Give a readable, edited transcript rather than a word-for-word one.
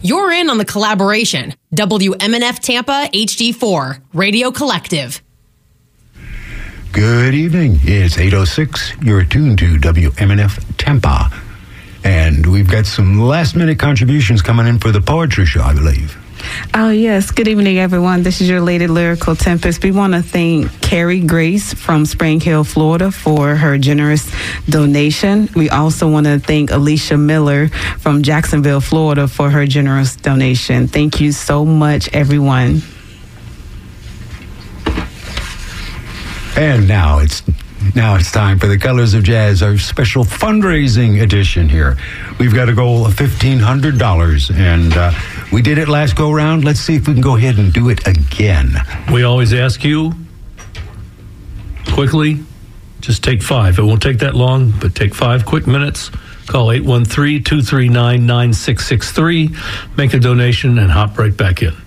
You're in on the collaboration. WMNF Tampa HD4 Radio Collective. Good evening. It's 8:06. You're tuned to WMNF Tampa. And we've got some last-minute contributions coming in for the poetry show, I believe. Oh, yes. Good evening, everyone. This is your Lady Lyrical Tempest. We want to thank Carrie Grace from Spring Hill, Florida, for her generous donation. We also want to thank Alicia Miller from Jacksonville, Florida, for her generous donation. Thank you so much, everyone. And now it's time for the Colors of Jazz, our special fundraising edition here. We've got a goal of $1,500, and we did it last go-round. Let's see if we can go ahead and do it again. We always ask you, quickly, just take 5. It won't take that long, but take 5 quick minutes. Call 813-239-9663, make a donation, and hop right back in.